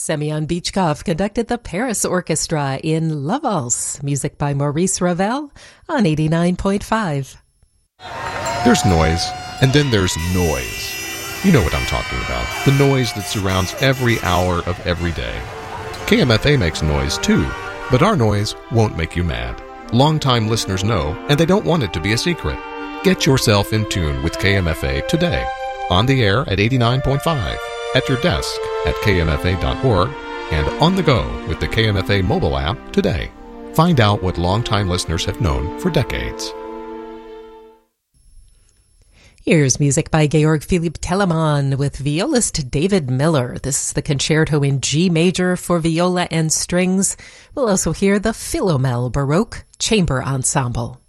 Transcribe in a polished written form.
Semyon Bychkov conducted the Paris Orchestra in La Valse, music by Maurice Ravel on 89.5. There's noise, and then there's noise. You know what I'm talking about. The noise that surrounds every hour of every day. KMFA makes noise too, but our noise won't make you mad. Longtime listeners know, and they don't want it to be a secret. Get yourself in tune with KMFA today. On the air at 89.5, at your desk at kmfa.org, and on the go with the KMFA mobile app today. Find out what longtime listeners have known for decades. Here's music by Georg Philipp Telemann with violist David Miller. This is the concerto in G major for viola and strings. We'll also hear the Philomel Baroque Chamber Ensemble.